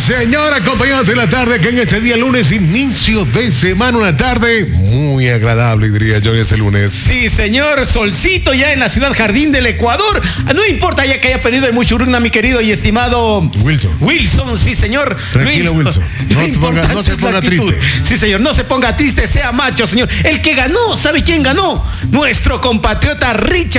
señor, acompañante de la tarde, que en este día lunes, inicio de semana, una tarde muy agradable, diría yo, este lunes. Sí, señor, solcito ya en la ciudad Jardín del Ecuador. No importa ya que haya perdido el Muchuruna, mi querido y estimado Wilson, sí, señor. Tranquilo, Wilson. No se ponga triste. Sí, señor, no se ponga triste, sea macho, señor. El que ganó, ¿sabe quién ganó? Nuestro compatriota Richard